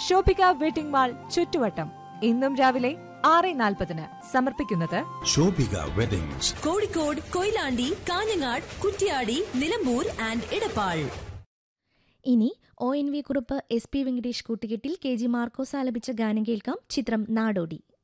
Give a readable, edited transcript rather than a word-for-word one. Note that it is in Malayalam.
ശോഭിക വെഡിംഗ് മാൾ ചുറ്റുവട്ടം. ഇന്നും രാവിലെ 6:40 സമർപ്പിക്കുന്നത് ശോഭിക വെഡിങ്സ്, കോഴിക്കോട്, കൊയിലാണ്ടി, കാഞ്ഞങ്ങാട്, കുറ്റ്യാടി, നിലമ്പൂർ ആൻഡ് ഇടപ്പാൾ. ഇനി ONV കുറുപ്പ്, SP വെങ്കടേഷ് കൂട്ടുകെട്ടിൽ KG മാർക്കോസ് ആലപിച്ച ഗാനം കേൾക്കാം. ചിത്രം നാടോടി.